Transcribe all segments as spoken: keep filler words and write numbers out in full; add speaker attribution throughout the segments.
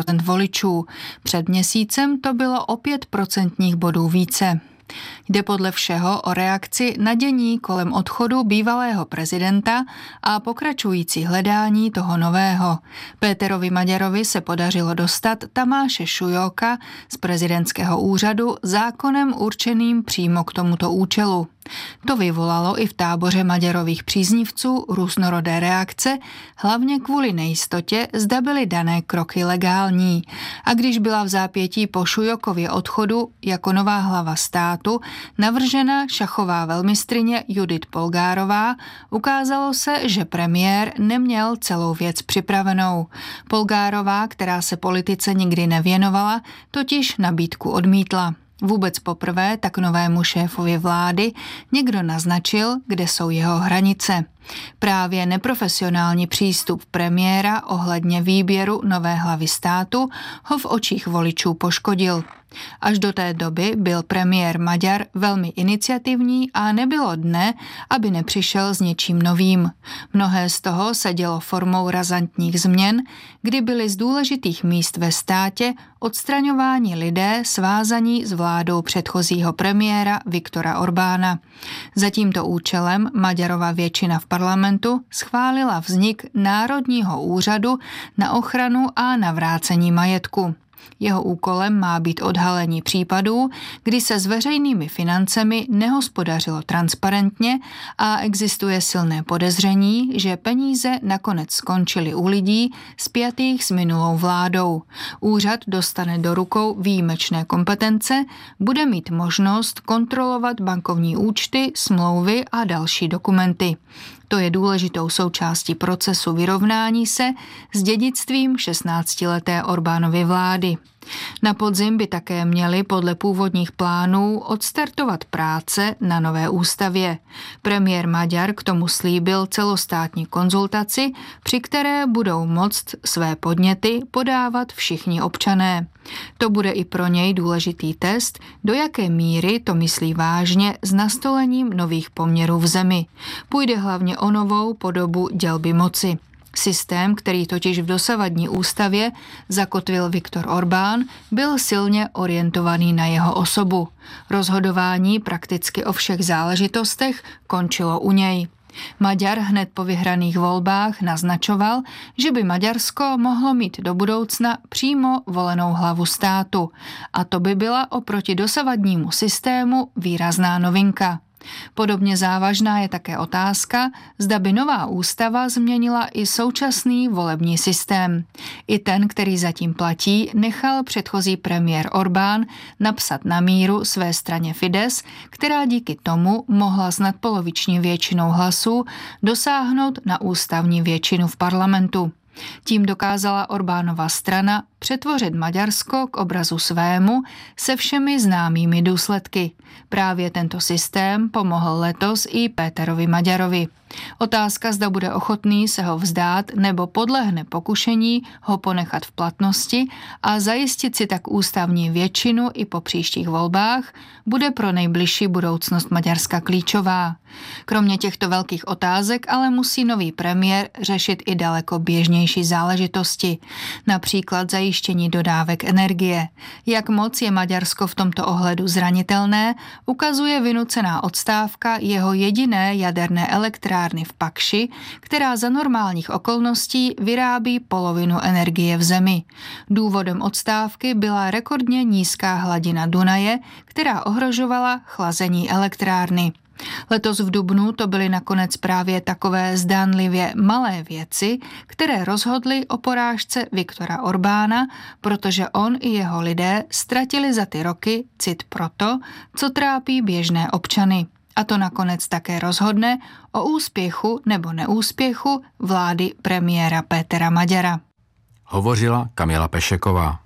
Speaker 1: voličů. Před měsícem to bylo o pět procentních bodů více. Jde podle všeho o reakci na dění kolem odchodu bývalého prezidenta a pokračující hledání toho nového. Péterovi Maďarovi se podařilo dostat Tamáše Šujóka z prezidentského úřadu zákonem určeným přímo k tomuto účelu. To vyvolalo i v táboře Maďarových příznivců různorodé reakce, hlavně kvůli nejistotě, zda byly dané kroky legální. A když byla v zápětí po Šujókově odchodu jako nová hlava státu navržena šachová velmistryně Judith Polgárová, ukázalo se, že premiér neměl celou věc připravenou. Polgárová, která se politice nikdy nevěnovala, totiž nabídku odmítla. Vůbec poprvé tak novému šéfovi vlády někdo naznačil, kde jsou jeho hranice. Právě neprofesionální přístup premiéra ohledně výběru nové hlavy státu ho v očích voličů poškodil. Až do té doby byl premiér Maďar velmi iniciativní a nebylo dne, aby nepřišel s něčím novým. Mnohé z toho se dělo formou razantních změn, kdy byly z důležitých míst ve státě odstraňováni lidé svázaní s vládou předchozího premiéra Viktora Orbána. Za tímto účelem Maďarova většina v parlamentu schválila vznik Národního úřadu na ochranu a navrácení majetku. Jeho úkolem má být odhalení případů, kdy se s veřejnými financemi nehospodařilo transparentně a existuje silné podezření, že peníze nakonec skončily u lidí spjatých s minulou vládou. Úřad dostane do rukou výjimečné kompetence, bude mít možnost kontrolovat bankovní účty, smlouvy a další dokumenty. To je důležitou součástí procesu vyrovnání se s dědictvím šestnáctileté Orbánovy vlády. Na podzim by také měli podle původních plánů odstartovat práce na nové ústavě. Premiér Maďar k tomu slíbil celostátní konzultaci, při které budou moct své podněty podávat všichni občané. To bude i pro něj důležitý test, do jaké míry to myslí vážně s nastolením nových poměrů v zemi. Půjde hlavně o novou podobu dělby moci. Systém, který totiž v dosavadní ústavě zakotvil Viktor Orbán, byl silně orientovaný na jeho osobu. Rozhodování prakticky o všech záležitostech končilo u něj. Maďar hned po vyhraných volbách naznačoval, že by Maďarsko mohlo mít do budoucna přímo volenou hlavu státu. A to by byla oproti dosavadnímu systému výrazná novinka. Podobně závažná je také otázka, zda by nová ústava změnila i současný volební systém. I ten, který zatím platí, nechal předchozí premiér Orbán napsat na míru své straně Fidesz, která díky tomu mohla s nadpoloviční většinou hlasů dosáhnout na ústavní většinu v parlamentu. Tím dokázala Orbánova strana přetvořit Maďarsko k obrazu svému se všemi známými důsledky. Právě tento systém pomohl letos i Péterovi Maďarovi. Otázka, zda bude ochotný se ho vzdát nebo podlehne pokušení ho ponechat v platnosti a zajistit si tak ústavní většinu i po příštích volbách, bude pro nejbližší budoucnost Maďarska klíčová. Kromě těchto velkých otázek ale musí nový premiér řešit i daleko běžnější záležitosti, například zajištění dodávek energie. Jak moc je Maďarsko v tomto ohledu zranitelné, ukazuje vynucená odstávka jeho jediné jaderné elektrárny v Pakši, která za normálních okolností vyrábí polovinu energie v zemi. Důvodem odstávky byla rekordně nízká hladina Dunaje, která ohrožovala chlazení elektrárny. Letos v dubnu to byly nakonec právě takové zdánlivě malé věci, které rozhodly o porážce Viktora Orbána, protože on i jeho lidé ztratili za ty roky cit pro to, co trápí běžné občany. A to nakonec také rozhodne o úspěchu nebo neúspěchu vlády premiéra Pétera Maďara.
Speaker 2: Hovořila Kamila Pešeková.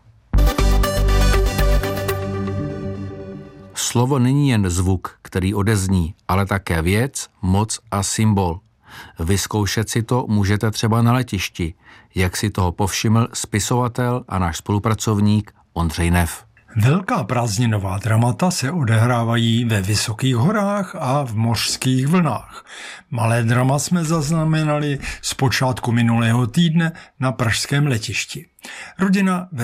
Speaker 2: Slovo není jen zvuk, který odezní, ale také věc, moc a symbol. Vyzkoušet si to můžete třeba na letišti, jak si toho povšiml spisovatel a náš spolupracovník Ondřej Nev.
Speaker 3: Velká prázdninová dramata se odehrávají ve vysokých horách a v mořských vlnách. Malé drama jsme zaznamenali z počátku minulého týdne na pražském letišti. Rodina ve